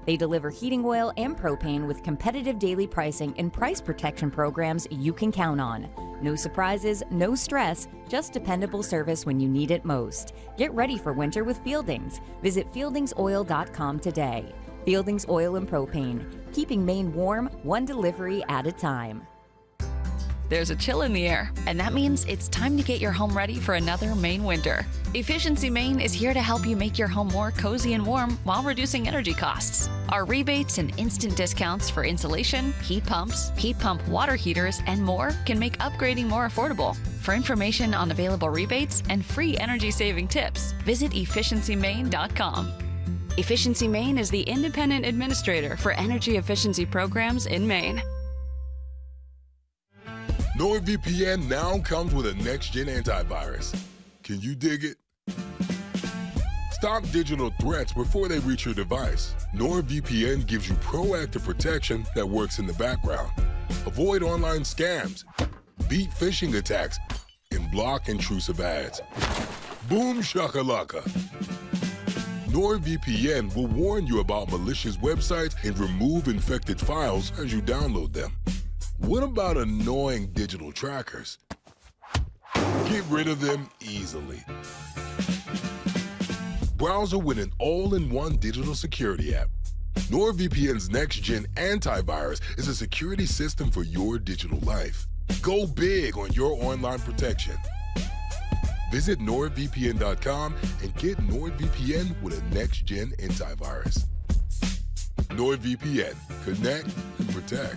They deliver heating oil and propane with competitive daily pricing and price protection programs you can count on. No surprises, no stress, just dependable service when you need it most. Get ready for winter with Fieldings. Visit fieldingsoil.com today. Fieldings Oil and Propane, keeping Maine warm, one delivery at a time. There's a chill in the air, and that means it's time to get your home ready for another Maine winter. Efficiency Maine is here to help you make your home more cozy and warm while reducing energy costs. Our rebates and instant discounts for insulation, heat pump water heaters, and more can make upgrading more affordable. For information on available rebates and free energy-saving tips, visit efficiencymaine.com. Efficiency Maine is the independent administrator for energy efficiency programs in Maine. NordVPN now comes with a next-gen antivirus. Can you dig it? Stop digital threats before they reach your device. NordVPN gives you proactive protection that works in the background. Avoid online scams, beat phishing attacks, and block intrusive ads. Boom shakalaka. NordVPN will warn you about malicious websites and remove infected files as you download them. What about annoying digital trackers? Get rid of them easily. Browser with an all-in-one digital security app. NordVPN's next-gen antivirus is a security system for your digital life. Go big on your online protection. Visit NordVPN.com and get NordVPN with a next-gen antivirus. NordVPN. Connect and protect.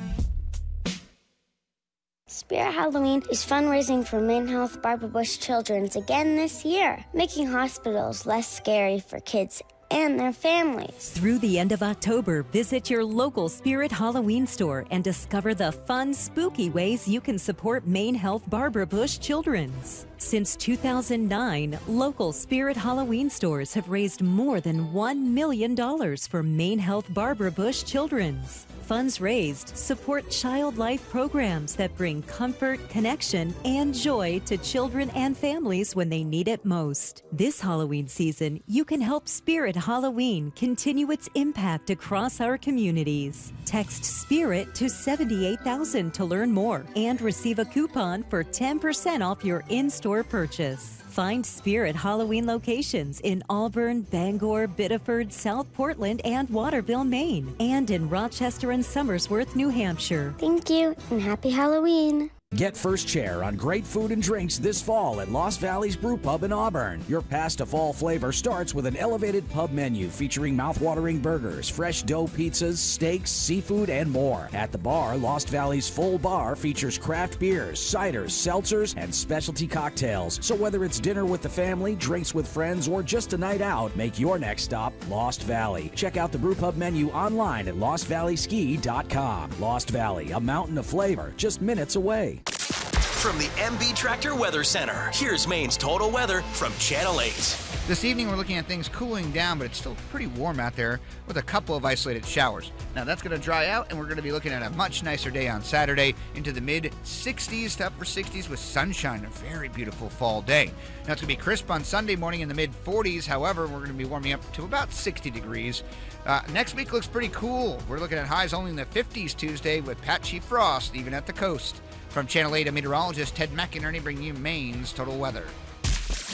Spirit Halloween is fundraising for Maine Health Barbara Bush Children's again this year, making hospitals less scary for kids and their families. Through the end of October, visit your local Spirit Halloween store and discover the fun, spooky ways you can support Maine Health Barbara Bush Children's. Since 2009, local Spirit Halloween stores have raised more than $1 million for Maine Health Barbara Bush Children's. Funds raised support child life programs that bring comfort, connection, and joy to children and families when they need it most. This Halloween season, you can help Spirit Halloween continue its impact across our communities. Text SPIRIT to 78,000 to learn more and receive a coupon for 10% off your in-store purchase. Find Spirit Halloween locations in Auburn, Bangor, Biddeford, South Portland, and Waterville, Maine, and in Rochester and Somersworth, New Hampshire. Thank you, and happy Halloween. Get first chair on great food and drinks this fall at Lost Valley's Brew Pub in Auburn. Your pass to fall flavor starts with an elevated pub menu featuring mouthwatering burgers, fresh dough pizzas, steaks, seafood, and more. At the bar, Lost Valley's full bar features craft beers, ciders, seltzers, and specialty cocktails. So whether it's dinner with the family, drinks with friends, or just a night out, make your next stop Lost Valley. Check out the Brew Pub menu online at LostValleySki.com. Lost Valley, a mountain of flavor just minutes away. From the MB Tractor Weather Center, here's Maine's total weather from Channel 8. This evening, we're looking at things cooling down, but it's still pretty warm out there with a couple of isolated showers. Now, that's going to dry out, and we're going to be looking at a much nicer day on Saturday into the mid-60s to upper 60s with sunshine, a very beautiful fall day. Now, it's going to be crisp on Sunday morning in the mid-40s. However, we're going to be warming up to about 60 degrees. Next week looks pretty cool. We're looking at highs only in the 50s Tuesday with patchy frost even at the coast. From Channel 8, meteorologist Ted McInerney bringing you Maine's total weather.